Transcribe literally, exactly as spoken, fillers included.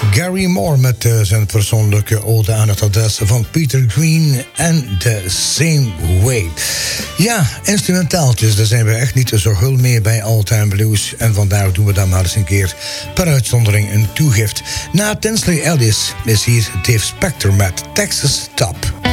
Gary Moore met uh, zijn persoonlijke ode aan het adres van Peter Green en The Same Way. Ja, instrumentaaltjes, daar zijn we echt niet zo hul mee bij All Time Blues. En vandaar doen we dan maar eens een keer per uitzondering een toegift. Na Tinsley Ellis is hier Dave Spector met Texas Top.